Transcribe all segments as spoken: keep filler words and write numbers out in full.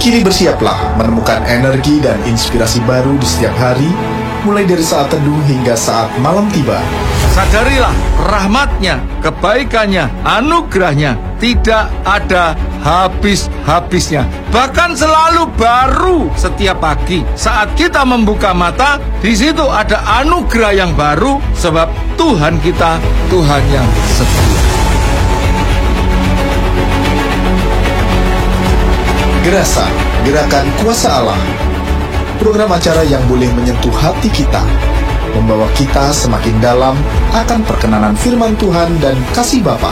Kini bersiaplah menemukan energi dan inspirasi baru di setiap hari, mulai dari saat teduh hingga saat malam tiba. Sadarilah rahmatnya, kebaikannya, anugerahnya tidak ada habis-habisnya. Bahkan selalu baru setiap pagi. Saat kita membuka mata, di situ ada anugerah yang baru, sebab Tuhan kita, Tuhan yang setia. Gerasa, Gerakan Kuasa Allah. Program acara yang boleh menyentuh hati kita, membawa kita semakin dalam akan perkenanan firman Tuhan dan kasih Bapa.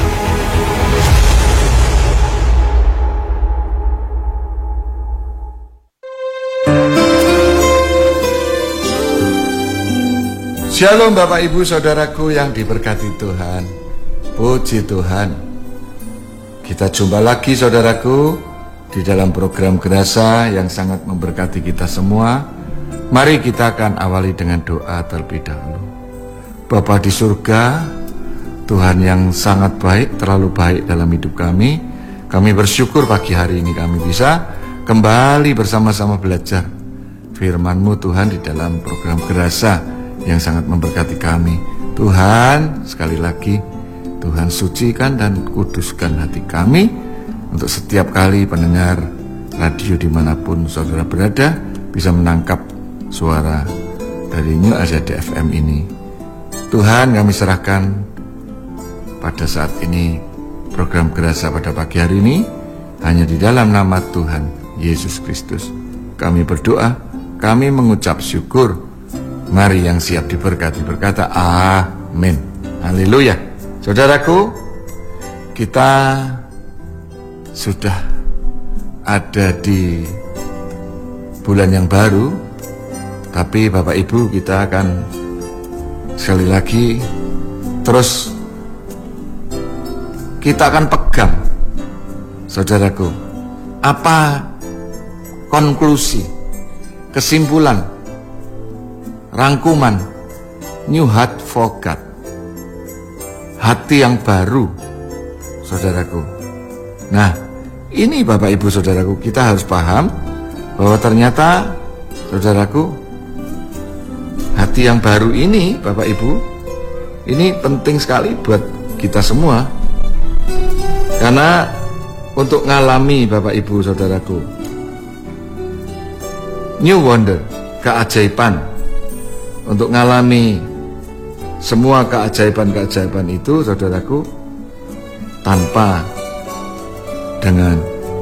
Shalom Bapak Ibu Saudaraku yang diberkati Tuhan. Puji Tuhan. Kita jumpa lagi saudaraku di dalam program Gerasa yang sangat memberkati kita semua. Mari kita akan awali dengan doa terlebih dahulu. Bapa di surga, Tuhan yang sangat baik, terlalu baik dalam hidup kami. Kami bersyukur pagi hari ini kami bisa kembali bersama-sama belajar firman-Mu Tuhan di dalam program Gerasa yang sangat memberkati kami. Tuhan, sekali lagi Tuhan sucikan dan kuduskan hati kami untuk setiap kali pendengar radio dimanapun saudara berada bisa menangkap suara dari New Azadi F M ini. Tuhan, kami serahkan pada saat ini program Gerasa pada pagi hari ini hanya di dalam nama Tuhan Yesus Kristus. Kami berdoa, kami mengucap syukur. Mari yang siap diberkati berkata amin. Haleluya. Saudaraku, kita sudah ada di bulan yang baru, tapi Bapak Ibu kita akan sekali lagi terus kita akan pegang, saudaraku, apa konklusi, kesimpulan, rangkuman New Heart for God, hati yang baru, saudaraku. Nah, ini Bapak Ibu Saudaraku, kita harus paham bahwa ternyata saudaraku, hati yang baru ini Bapak Ibu, ini penting sekali buat kita semua. Karena untuk ngalami Bapak Ibu Saudaraku, new wonder, keajaiban, untuk ngalami semua keajaiban-keajaiban itu saudaraku, tanpa dengan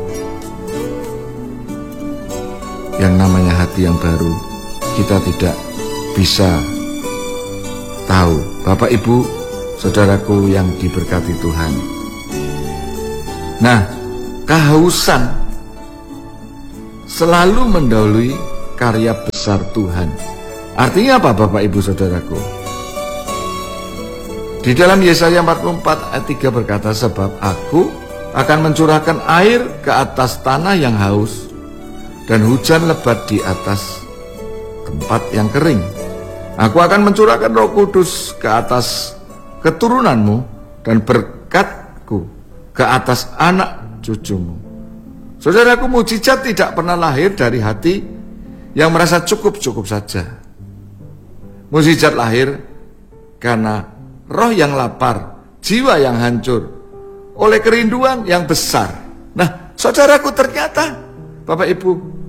yang namanya hati yang baru, kita tidak bisa tahu. Bapak Ibu Saudaraku yang diberkati Tuhan. Nah, kehausan selalu mendahului karya besar Tuhan. Artinya apa Bapak Ibu Saudaraku? Di dalam Yesaya empat puluh empat ayat tiga berkata, sebab aku akan mencurahkan air ke atas tanah yang haus dan hujan lebat di atas tempat yang kering. Aku akan mencurahkan Roh Kudus ke atas keturunanmu dan berkat-Ku ke atas anak cucumu. Saudaraku, mujizat tidak pernah lahir dari hati yang merasa cukup-cukup saja. Mujizat lahir karena roh yang lapar, jiwa yang hancur oleh kerinduan yang besar. Nah, saudaraku, ternyata Bapak Ibu,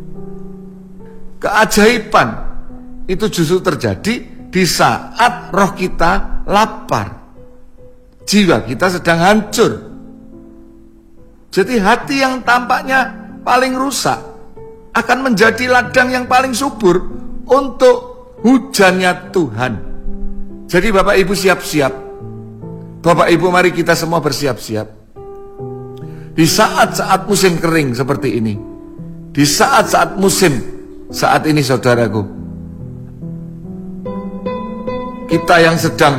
keajaiban itu justru terjadi di saat roh kita lapar, jiwa kita sedang hancur. Jadi hati yang tampaknya paling rusak akan menjadi ladang yang paling subur untuk hujannya Tuhan. Jadi Bapak Ibu siap-siap. Bapak Ibu, mari kita semua bersiap-siap. Di saat-saat musim kering seperti ini, di saat-saat musim saat ini saudaraku, kita yang sedang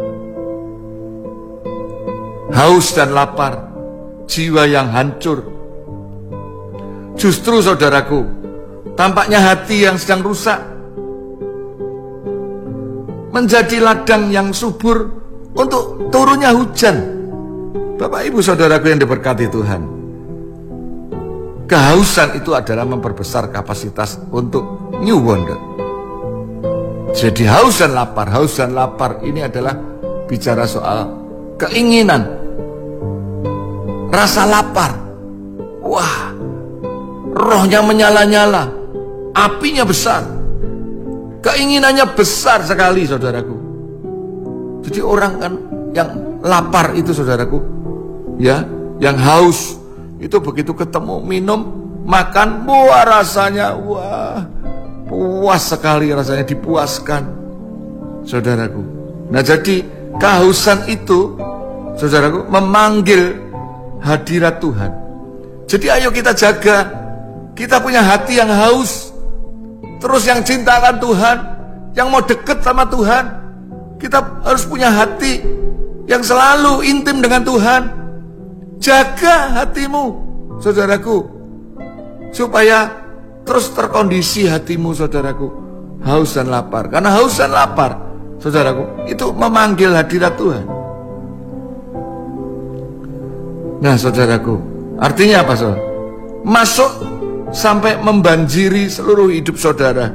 haus dan lapar, jiwa yang hancur, justru saudaraku, tampaknya hati yang sedang rusak menjadi ladang yang subur untuk turunnya hujan. Bapak Ibu Saudaraku yang diberkati Tuhan, kehausan itu adalah memperbesar kapasitas untuk new wonder. Jadi haus dan lapar, haus dan lapar ini adalah bicara soal keinginan, rasa lapar. Wah, rohnya menyala-nyala, apinya besar, keinginannya besar sekali, saudaraku. Jadi orang kan yang lapar itu, saudaraku, ya, yang haus itu begitu ketemu minum, makan, wah rasanya, wah puas sekali rasanya, dipuaskan, saudaraku. Nah jadi kehausan itu, saudaraku, memanggil hadirat Tuhan. Jadi ayo kita jaga, kita punya hati yang haus, terus yang cintakan Tuhan, yang mau deket sama Tuhan. Kita harus punya hati yang selalu intim dengan Tuhan. Jaga hatimu, saudaraku, supaya terus terkondisi hatimu, saudaraku, haus dan lapar. Karena haus dan lapar, saudaraku, itu memanggil hadirat Tuhan. Nah, saudaraku, artinya apa, saudara? Masuk sampai membanjiri seluruh hidup saudara.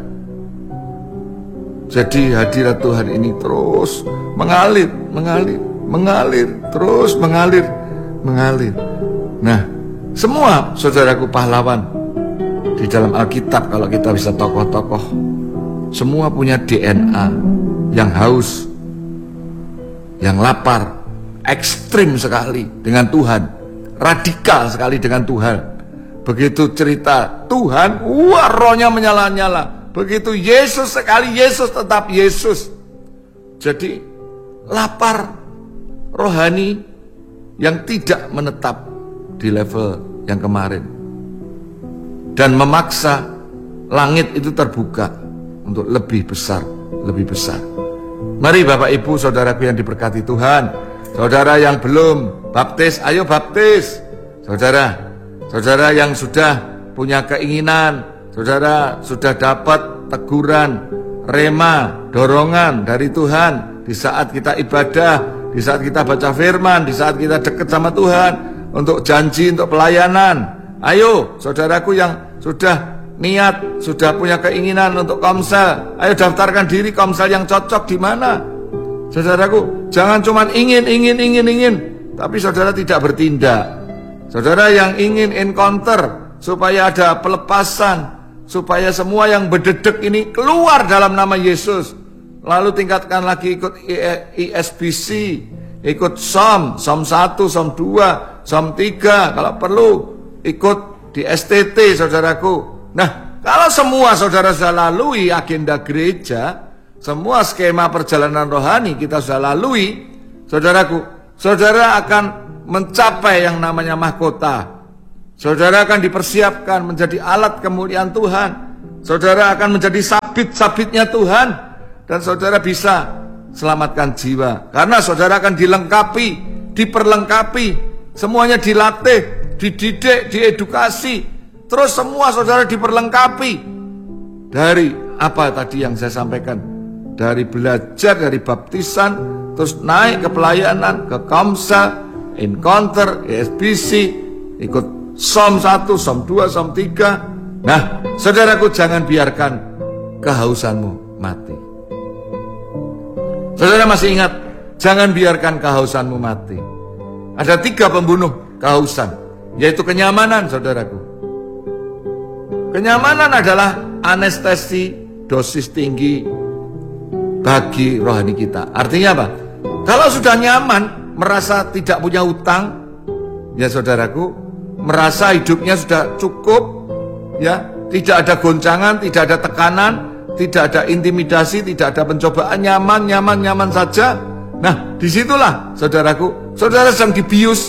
Jadi hadirat Tuhan ini terus mengalir, mengalir, mengalir, terus mengalir, mengalir. Nah, semua saudaraku pahlawan di dalam Alkitab, kalau kita bisa tokoh-tokoh, semua punya D N A yang haus, yang lapar, ekstrim sekali dengan Tuhan, radikal sekali dengan Tuhan. Begitu cerita Tuhan, wah rohnya menyala-nyala. Begitu Yesus sekali, Yesus tetap Yesus. Jadi lapar rohani yang tidak menetap di level yang kemarin, dan memaksa langit itu terbuka untuk lebih besar, lebih besar. Mari Bapak Ibu saudaraku yang diberkati Tuhan, saudara yang belum baptis, ayo baptis. Saudara, saudara yang sudah punya keinginan, saudara sudah dapat teguran, rema, dorongan dari Tuhan di saat kita ibadah, di saat kita baca firman, di saat kita dekat sama Tuhan untuk janji, untuk pelayanan. Ayo saudaraku yang sudah niat, sudah punya keinginan untuk komsel, ayo daftarkan diri komsel yang cocok di mana. Saudaraku, jangan cuma ingin, ingin, ingin, ingin, tapi saudara tidak bertindak. Saudara yang ingin encounter supaya ada pelepasan, supaya semua yang berdedek ini keluar dalam nama Yesus. Lalu tingkatkan lagi, ikut I S B C, ikut S O M, S O M satu, S O M dua, S O M tiga, kalau perlu ikut di S T T, saudaraku. Nah, kalau semua saudara sudah lalui agenda gereja, semua skema perjalanan rohani kita sudah lalui, saudaraku, saudara akan mencapai yang namanya mahkota. Saudara akan dipersiapkan menjadi alat kemuliaan Tuhan. Saudara akan menjadi sabit-sabitnya Tuhan, dan saudara bisa selamatkan jiwa. Karena saudara akan dilengkapi, diperlengkapi, semuanya dilatih, dididik, diedukasi. Terus semua saudara diperlengkapi dari apa tadi yang saya sampaikan, dari belajar, dari baptisan, terus naik ke pelayanan, ke komsel, encounter, E S B C, ikut S O M satu, S O M dua, S O M tiga. Nah, saudaraku, jangan biarkan kehausanmu mati. Saudara masih ingat, jangan biarkan kehausanmu mati. Ada tiga pembunuh kehausan, yaitu kenyamanan, saudaraku. Kenyamanan adalah anestesi dosis tinggi bagi rohani kita. Artinya apa? Kalau sudah nyaman, merasa tidak punya utang, ya saudaraku, merasa hidupnya sudah cukup, ya, tidak ada goncangan, tidak ada tekanan, tidak ada intimidasi, tidak ada pencobaan, nyaman, nyaman, nyaman saja. Nah, disitulah saudaraku, saudara sedang dibius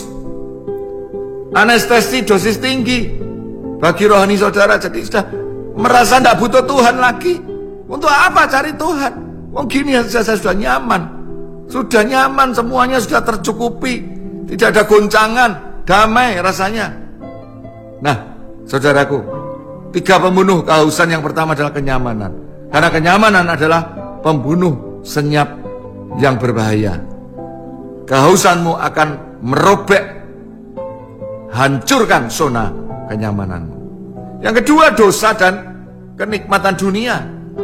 anestesi dosis tinggi bagi rohani saudara. Jadi sudah merasa tidak butuh Tuhan lagi. Untuk apa cari Tuhan? Oh gini saja saya sudah nyaman, sudah nyaman, semuanya sudah tercukupi, tidak ada goncangan, damai rasanya. Nah, saudaraku, tiga pembunuh kehausan. Yang pertama adalah kenyamanan. Karena kenyamanan adalah pembunuh senyap yang berbahaya. Kehausanmu akan merobek, hancurkan zona kenyamananmu. Yang kedua, dosa dan kenikmatan dunia.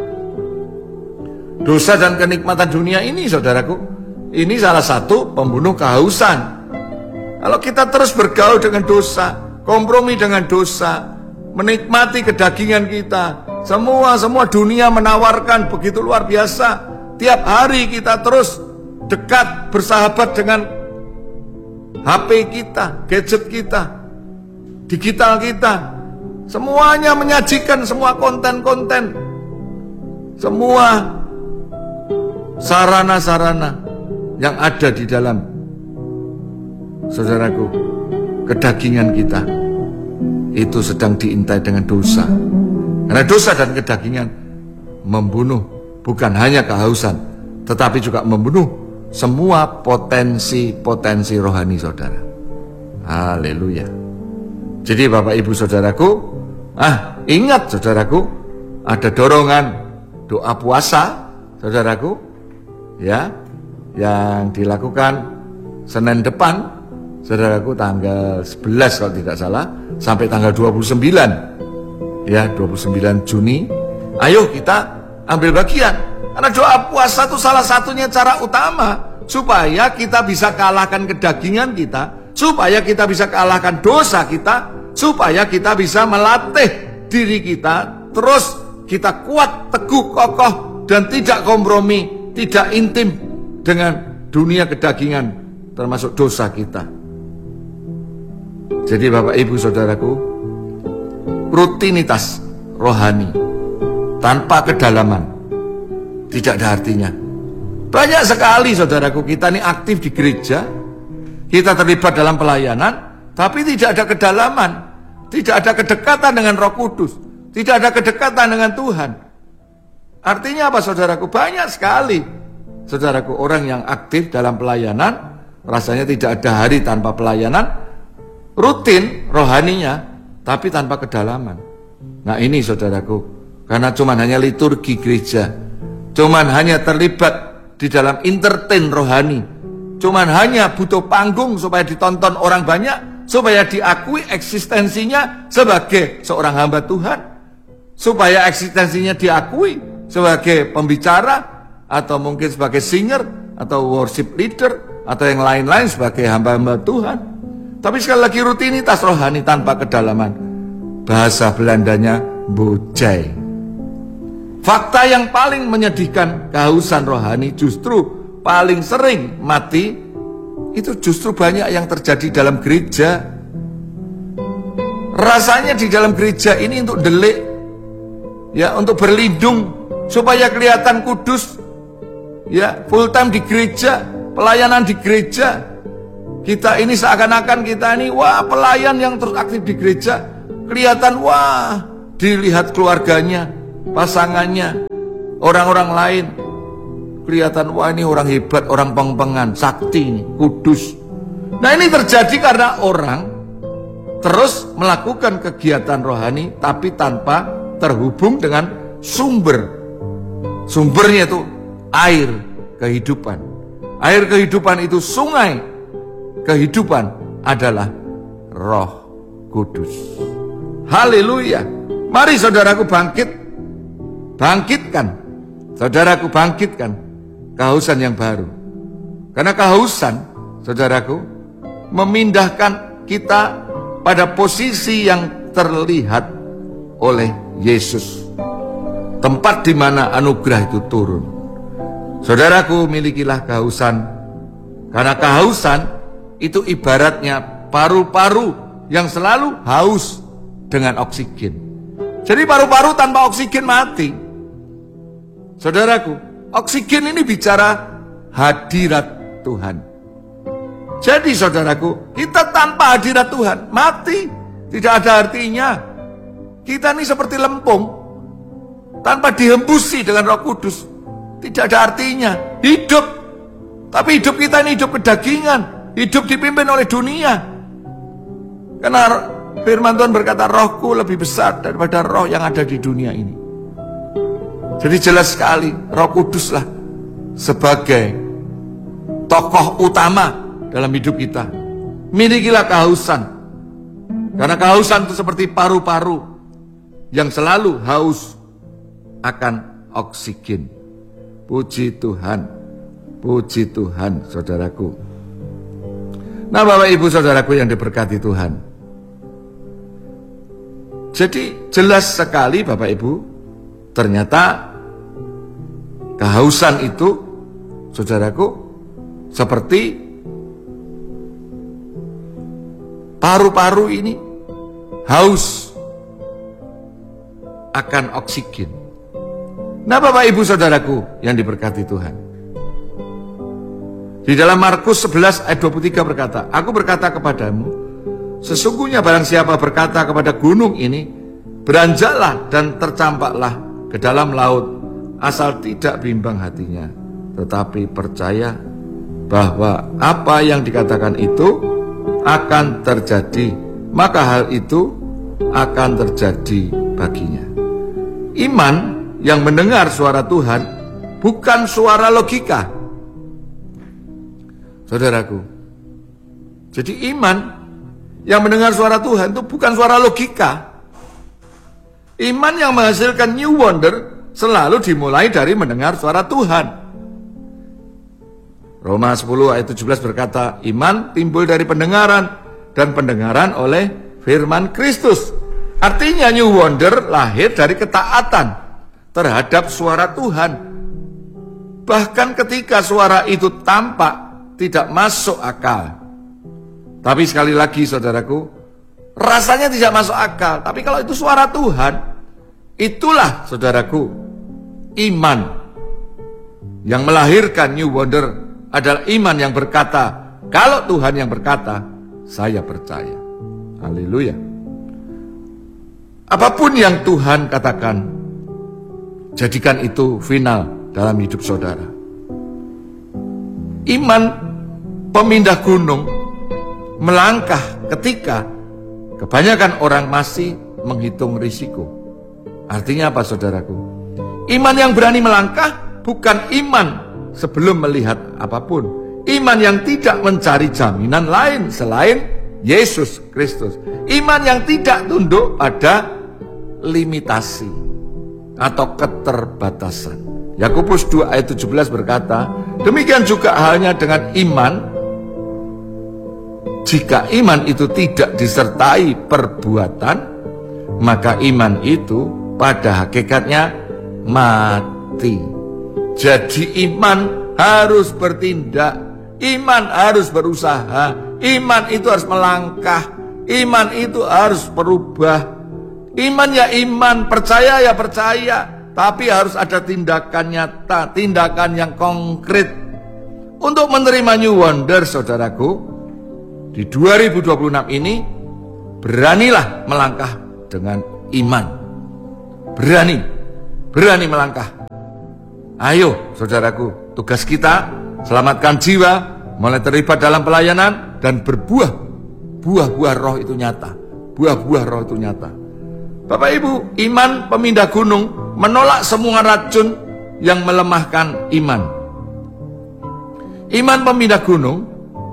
Dosa dan kenikmatan dunia ini, saudaraku, ini salah satu pembunuh kehausan. Kalau kita terus bergaul dengan dosa, kompromi dengan dosa, menikmati kedagingan kita, semua semua dunia menawarkan begitu luar biasa. Tiap hari kita terus dekat bersahabat dengan H P kita, gadget kita, digital kita. Semuanya menyajikan semua konten-konten, semua sarana-sarana yang ada di dalam, saudaraku, kedagingan kita itu sedang diintai dengan dosa. Karena dosa dan kedagingan membunuh bukan hanya kehausan, tetapi juga membunuh semua potensi-potensi rohani saudara. Haleluya. Jadi Bapak Ibu Saudaraku, ah ingat saudaraku, ada dorongan doa puasa saudaraku, ya, yang dilakukan Senin depan, saudaraku, tanggal sebelas kalau tidak salah, sampai tanggal dua puluh sembilan, ya, dua puluh sembilan Juni. Ayo kita ambil bagian, karena doa puasa itu salah satunya cara utama supaya kita bisa kalahkan kedagingan kita, supaya kita bisa kalahkan dosa kita, supaya kita bisa melatih diri kita terus kita kuat, teguh, kokoh, dan tidak kompromi, tidak intim dengan dunia kedagingan, termasuk dosa kita. Jadi Bapak Ibu Saudaraku, rutinitas rohani tanpa kedalaman tidak ada artinya. Banyak sekali saudaraku kita ini aktif di gereja, kita terlibat dalam pelayanan, tapi tidak ada kedalaman, tidak ada kedekatan dengan Roh Kudus, tidak ada kedekatan dengan Tuhan. Artinya apa saudaraku? Banyak sekali saudaraku orang yang aktif dalam pelayanan, rasanya tidak ada hari tanpa pelayanan, rutin rohaninya, tapi tanpa kedalaman. Nah ini saudaraku, karena cuman hanya liturgi gereja, cuman hanya terlibat di dalam entertain rohani, cuman hanya butuh panggung supaya ditonton orang banyak, supaya diakui eksistensinya sebagai seorang hamba Tuhan, supaya eksistensinya diakui sebagai pembicara, atau mungkin sebagai singer, atau worship leader, atau yang lain-lain sebagai hamba-hamba Tuhan. Tapi sekali lagi rutinitas rohani tanpa kedalaman, bahasa Belandanya bojai. Fakta yang paling menyedihkan, kehausan rohani justru paling sering mati, itu justru banyak yang terjadi dalam gereja. Rasanya di dalam gereja ini untuk delik, ya, untuk berlindung supaya kelihatan kudus, ya, full time di gereja, pelayanan di gereja. Kita ini seakan-akan kita ini wah pelayan yang terus aktif di gereja, kelihatan wah, dilihat keluarganya, pasangannya, orang-orang lain, kelihatan wah ini orang hebat, orang peng-pengan, sakti ini, kudus. Nah ini terjadi karena orang terus melakukan kegiatan rohani tapi tanpa terhubung dengan sumber. Sumbernya itu air kehidupan. Air kehidupan itu sungai. Kehidupan adalah Roh Kudus. Haleluya. Mari saudaraku bangkit. Bangkitkan. Saudaraku bangkitkan kehausan yang baru. Karena kehausan, saudaraku, memindahkan kita pada posisi yang terlihat oleh Yesus. Tempat di mana anugerah itu turun. Saudaraku, milikilah kehausan. Karena kehausan itu ibaratnya paru-paru yang selalu haus dengan oksigen. Jadi paru-paru tanpa oksigen mati. Saudaraku, oksigen ini bicara hadirat Tuhan. Jadi saudaraku, kita tanpa hadirat Tuhan mati, tidak ada artinya. Kita ini seperti lempung, tanpa dihembusi dengan Roh Kudus, tidak ada artinya. Hidup, tapi hidup kita ini hidup kedagingan, hidup dipimpin oleh dunia. Karena firman Tuhan berkata, rohku lebih besar daripada roh yang ada di dunia ini. Jadi jelas sekali, Roh Kuduslah sebagai tokoh utama dalam hidup kita. Milikilah kehausan. Karena kehausan itu seperti paru-paru yang selalu haus akan oksigen. Puji Tuhan, puji Tuhan saudaraku. Nah Bapak Ibu saudaraku yang diberkati Tuhan, jadi jelas sekali Bapak Ibu, ternyata kehausan itu saudaraku seperti paru-paru ini haus akan oksigen. Nah Bapak Ibu saudaraku yang diberkati Tuhan, di dalam Markus sebelas ayat dua puluh tiga berkata, aku berkata kepadamu, sesungguhnya barang siapa berkata kepada gunung ini, beranjaklah dan tercampaklah ke dalam laut, asal tidak bimbang hatinya, tetapi percaya bahwa apa yang dikatakan itu akan terjadi, maka hal itu akan terjadi baginya. Iman yang mendengar suara Tuhan bukan suara logika, saudaraku. Jadi iman yang mendengar suara Tuhan itu bukan suara logika. Iman yang menghasilkan new wonder selalu dimulai dari mendengar suara Tuhan. Roma sepuluh ayat tujuh belas berkata, iman timbul dari pendengaran, dan pendengaran oleh firman Kristus. Artinya new wonder lahir dari ketaatan terhadap suara Tuhan. Bahkan ketika suara itu tampak tidak masuk akal. Tapi sekali lagi saudaraku, rasanya tidak masuk akal. Tapi kalau itu suara Tuhan, itulah saudaraku, iman yang melahirkan new wonder adalah iman yang berkata, kalau Tuhan yang berkata, saya percaya. Haleluya. Apapun yang Tuhan katakan, jadikan itu final dalam hidup saudara. Iman pemindah gunung melangkah ketika kebanyakan orang masih menghitung risiko. Artinya apa saudaraku? Iman yang berani melangkah bukan iman sebelum melihat apapun. Iman yang tidak mencari jaminan lain selain Yesus Kristus. Iman yang tidak tunduk pada limitasi atau keterbatasan. Yakobus dua ayat tujuh belas berkata, demikian juga halnya dengan iman. Jika iman itu tidak disertai perbuatan, maka iman itu pada hakikatnya mati. Jadi iman harus bertindak, iman harus berusaha, iman itu harus melangkah, iman itu harus berubah. Iman ya iman, percaya ya percaya, tapi harus ada tindakan nyata, tindakan yang konkret. Untuk menerima new wonder saudaraku, di dua ribu dua puluh enam ini, beranilah melangkah dengan iman. Berani, berani melangkah. Ayo saudaraku, tugas kita selamatkan jiwa, mulai terlibat dalam pelayanan, dan berbuah. Buah-buah roh itu nyata. Buah-buah roh itu nyata. Bapak Ibu, iman pemindah gunung menolak semua racun yang melemahkan iman. Iman pemindah gunung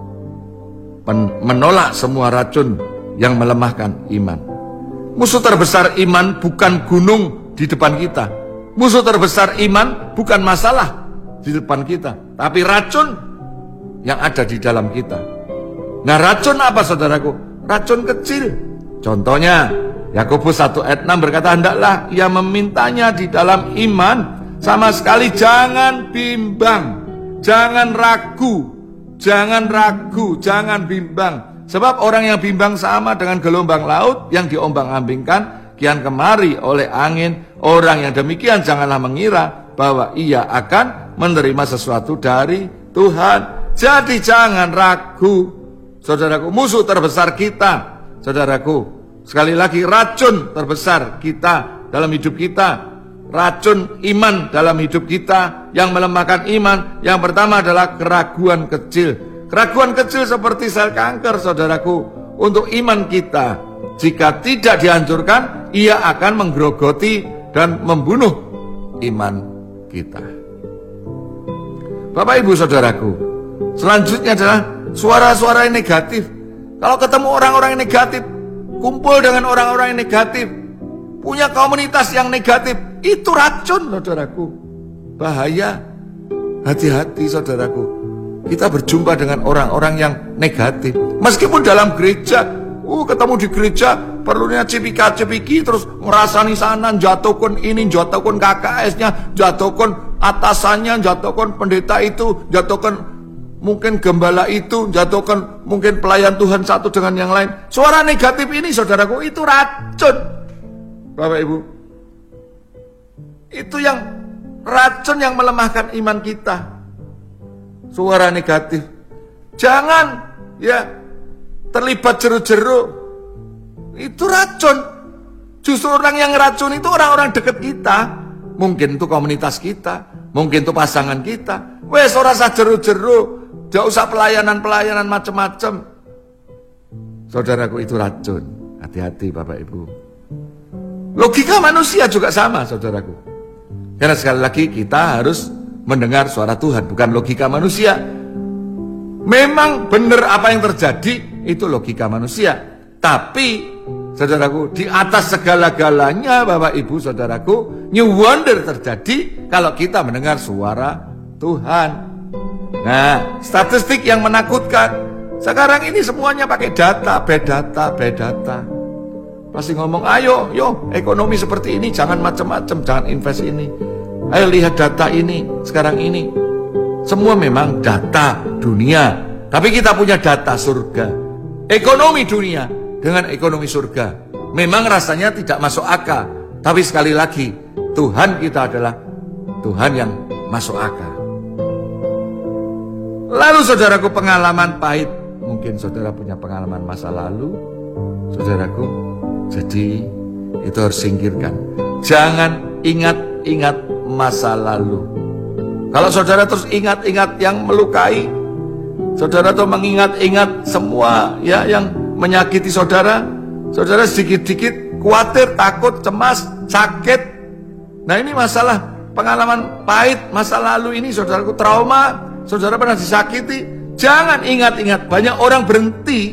menolak semua racun yang melemahkan iman. Musuh terbesar iman bukan gunung di depan kita. Musuh terbesar iman bukan masalah di depan kita, tapi racun yang ada di dalam kita. Nah, racun apa saudaraku? Racun kecil. Contohnya Yakobus satu ayat enam berkata, hendaklah ia memintanya di dalam iman, sama sekali jangan bimbang, jangan ragu, jangan ragu, jangan bimbang. Sebab orang yang bimbang sama dengan gelombang laut yang diombang-ambingkan kian kemari oleh angin. Orang yang demikian janganlah mengira bahwa ia akan menerima sesuatu dari Tuhan. Jadi jangan ragu, saudaraku. Musuh terbesar kita, saudaraku, sekali lagi, racun terbesar kita dalam hidup kita, racun iman dalam hidup kita yang melemahkan iman. Yang pertama adalah keraguan kecil. Keraguan kecil seperti sel kanker, saudaraku. Untuk iman kita, jika tidak dihancurkan, ia akan menggerogoti dan membunuh iman kita. Bapak Ibu saudaraku, selanjutnya adalah suara-suara yang negatif. Kalau ketemu orang-orang yang negatif, kumpul dengan orang-orang yang negatif, punya komunitas yang negatif, itu racun, saudaraku. Bahaya. Hati-hati, saudaraku. Kita berjumpa dengan orang-orang yang negatif. Meskipun dalam gereja, uh, ketemu di gereja, perlunya cipika-cipiki, terus ngerasani sana, jatuhkan ini, jatuhkan K K S-nya, jatuhkan atasannya, jatuhkan pendeta itu, jatuhkan mungkin gembala itu, jatuhkan mungkin pelayan Tuhan satu dengan yang lain. Suara negatif ini, saudaraku, itu racun. Bapak Ibu, itu yang racun yang melemahkan iman kita. Suara negatif. Jangan ya terlibat jeru-jeru. Itu racun. Justru orang yang racun itu orang-orang dekat kita. Mungkin itu komunitas kita, mungkin itu pasangan kita. Wes ora usah jeru-jeru, gak usah pelayanan-pelayanan macam-macam. Saudaraku, itu racun. Hati-hati Bapak Ibu. Logika manusia juga sama, saudaraku. Karena sekali lagi kita harus mendengar suara Tuhan, bukan logika manusia. Memang benar apa yang terjadi, itu logika manusia. Tapi, saudaraku, di atas segala-galanya, Bapak Ibu, saudaraku, new wonder terjadi kalau kita mendengar suara Tuhan. Nah, statistik yang menakutkan. Sekarang ini semuanya pakai data, bad data, bad data. Pasti ngomong, ayo, yo, ekonomi seperti ini, jangan macam-macam, jangan invest ini. Ayo lihat data ini, sekarang ini. Semua memang data dunia. Tapi kita punya data surga. Ekonomi dunia dengan ekonomi surga. Memang rasanya tidak masuk akal. Tapi sekali lagi, Tuhan kita adalah Tuhan yang masuk akal. Lalu saudaraku, pengalaman pahit. Mungkin saudara punya pengalaman masa lalu, saudaraku. Jadi itu harus singkirkan. Jangan ingat-ingat masa lalu. Kalau saudara terus ingat-ingat yang melukai, saudara tuh mengingat-ingat semua ya yang menyakiti saudara, saudara sedikit-sedikit khawatir, takut, cemas, sakit. Nah ini masalah pengalaman pahit masa lalu ini, saudaraku, trauma, saudara pernah disakiti. Jangan ingat-ingat. Banyak orang berhenti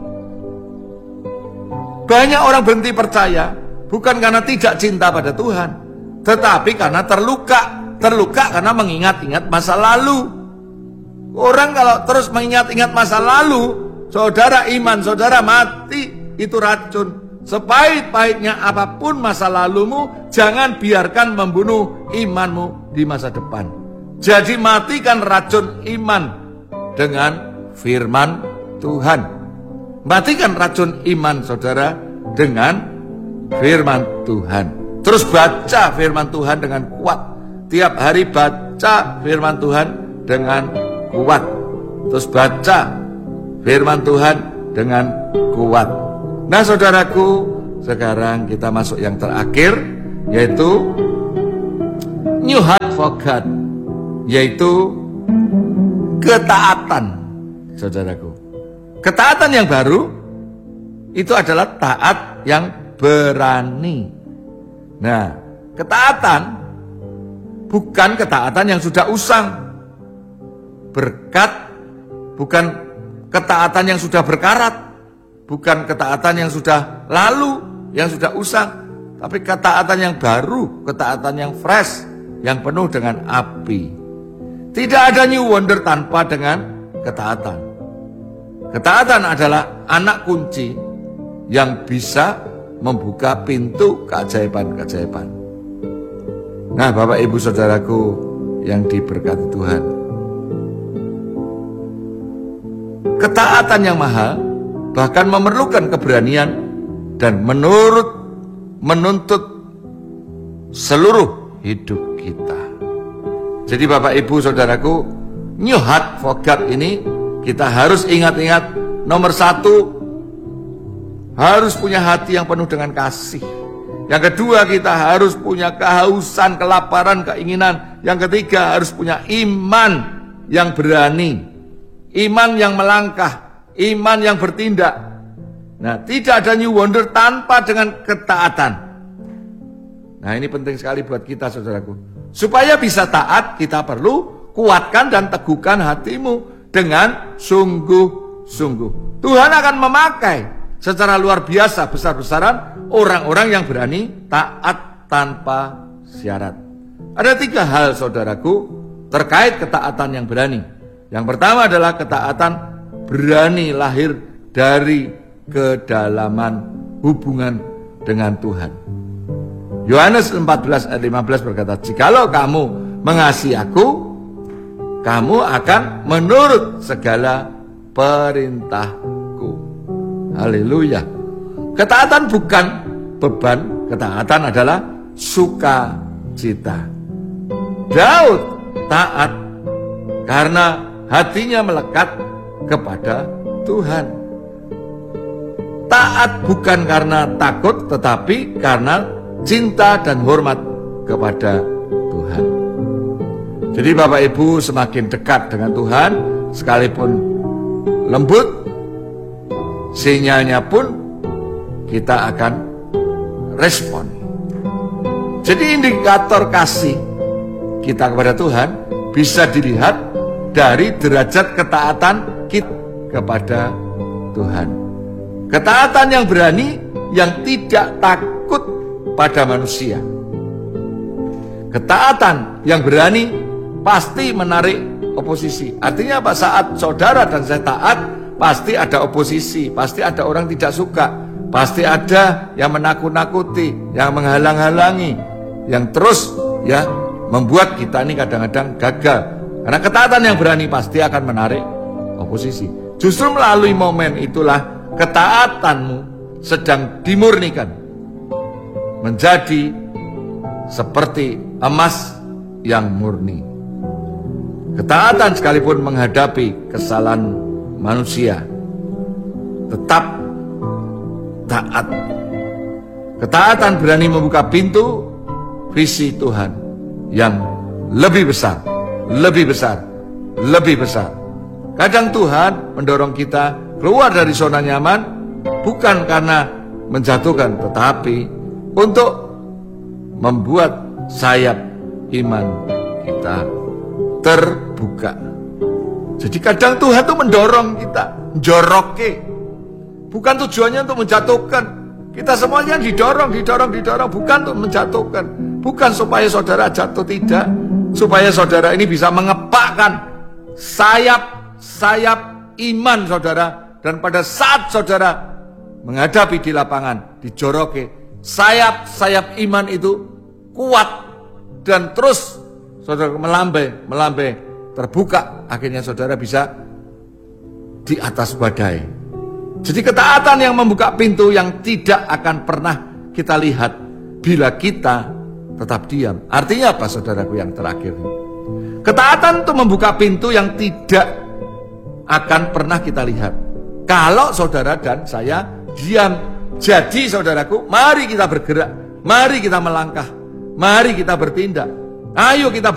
Banyak orang berhenti percaya bukan karena tidak cinta pada Tuhan, tetapi karena terluka. Terluka karena mengingat-ingat masa lalu. Orang kalau terus mengingat-ingat masa lalu, saudara, iman saudara mati. Itu racun. Sepahit-pahitnya apapun masa lalumu, jangan biarkan membunuh imanmu di masa depan. Jadi matikan racun iman dengan firman Tuhan. Matikan racun iman saudara dengan firman Tuhan. Terus baca firman Tuhan dengan kuat. Tiap hari baca firman Tuhan dengan kuat. Terus baca firman Tuhan dengan kuat. Nah saudaraku, sekarang kita masuk yang terakhir, yaitu New Heart for God, yaitu ketaatan. Saudaraku, ketaatan yang baru itu adalah taat yang berani. Nah, ketaatan bukan ketaatan yang sudah usang. Berkat bukan ketaatan yang sudah berkarat. Bukan ketaatan yang sudah lalu, yang sudah usang. Tapi ketaatan yang baru, ketaatan yang fresh, yang penuh dengan api. Tidak ada new wonder tanpa dengan ketaatan. Ketaatan adalah anak kunci yang bisa membuka pintu keajaiban-keajaiban. Nah, Bapak Ibu Saudaraku yang diberkati Tuhan, ketaatan yang mahal bahkan memerlukan keberanian dan menurut menuntut seluruh hidup kita. Jadi Bapak Ibu Saudaraku, New Heart for God ini kita harus ingat-ingat, nomor satu, harus punya hati yang penuh dengan kasih. Yang kedua, kita harus punya kehausan, kelaparan, keinginan. Yang ketiga, harus punya iman yang berani, iman yang melangkah, iman yang bertindak. Nah, tidak ada new wonder tanpa dengan ketaatan. Nah, ini penting sekali buat kita, saudaraku. Supaya bisa taat, kita perlu kuatkan dan teguhkan hatimu dengan sungguh-sungguh. Tuhan akan memakai secara luar biasa, besar-besaran orang-orang yang berani taat tanpa syarat. Ada tiga hal saudaraku terkait ketaatan yang berani. Yang pertama adalah ketaatan berani lahir dari kedalaman hubungan dengan Tuhan. Yohanes empat belas ayat lima belas berkata, "Jikalau kamu mengasihi aku, kamu akan menurut segala perintahku." Haleluya. Ketaatan bukan beban, ketaatan adalah sukacita. Daud taat karena hatinya melekat kepada Tuhan. Taat bukan karena takut, tetapi karena cinta dan hormat kepada Tuhan. Jadi Bapak Ibu semakin dekat dengan Tuhan, sekalipun lembut, sinyalnya pun kita akan respon. Jadi indikator kasih kita kepada Tuhan bisa dilihat dari derajat ketaatan kita kepada Tuhan. Ketaatan yang berani, yang tidak takut pada manusia. Ketaatan yang berani pasti menarik oposisi. Artinya apa? Saat saudara dan saya taat, pasti ada oposisi, pasti ada orang tidak suka, pasti ada yang menakut-nakuti, yang menghalang-halangi, yang terus ya membuat kita ini kadang-kadang gagal. Karena ketaatan yang berani pasti akan menarik oposisi. Justru melalui momen itulah ketaatanmu sedang dimurnikan menjadi seperti emas yang murni. Ketaatan sekalipun menghadapi kesalahan manusia, tetap taat. Ketaatan berani membuka pintu visi Tuhan yang lebih besar, lebih besar, lebih besar. Kadang Tuhan mendorong kita keluar dari zona nyaman bukan karena menjatuhkan, tetapi untuk membuat sayap iman kita terbuka. Jadi kadang Tuhan tuh mendorong kita, njoroke. Bukan tujuannya untuk menjatuhkan. Kita semuanya didorong, didorong, didorong, bukan untuk menjatuhkan. Bukan supaya saudara jatuh, tidak. Supaya saudara ini bisa mengepakkan sayap-sayap iman saudara. Dan pada saat saudara menghadapi di lapangan, dijoroke, sayap-sayap iman itu kuat dan terus saudara melambai, melambai, terbuka, akhirnya saudara bisa di atas badai. Jadi ketaatan yang membuka pintu yang tidak akan pernah kita lihat bila kita tetap diam. Artinya apa saudaraku yang terakhir ini? Ketaatan itu membuka pintu yang tidak akan pernah kita lihat kalau saudara dan saya diam. Jadi saudaraku, mari kita bergerak, mari kita melangkah, mari kita bertindak, ayo kita